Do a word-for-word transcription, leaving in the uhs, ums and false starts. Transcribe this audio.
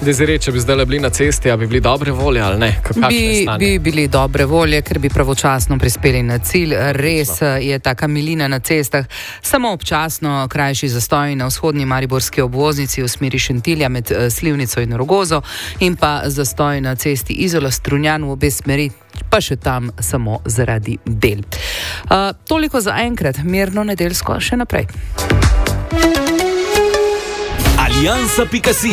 Dezirej, če bi zdaj bili na cesti, a bi bili dobre volje ali ne? Bi, bi bili dobre volje, ker bi pravočasno prispeli na cilj. Res je taka milina na cestah, samo občasno krajši zastoj na vzhodni mariborski obvoznici v smeri Šentilja med Slivnico in Rogozo in pa zastoj na cesti Izola-Strunjan v obe smeri, pa še tam samo zaradi del. Uh, toliko za enkrat, mirno nedeljsko še naprej. Aliansa pika si